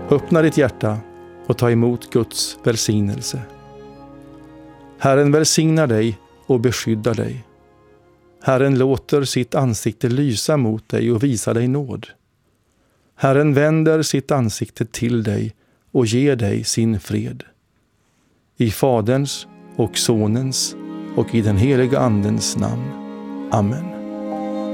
Öppna ditt hjärta och ta emot Guds välsignelse. Herren välsignar dig och beskyddar dig. Herren låter sitt ansikte lysa mot dig och visa dig nåd. Herren vänder sitt ansikte till dig och ger dig sin fred. I Faderns och Sonens och i den heliga Andens namn. Amen.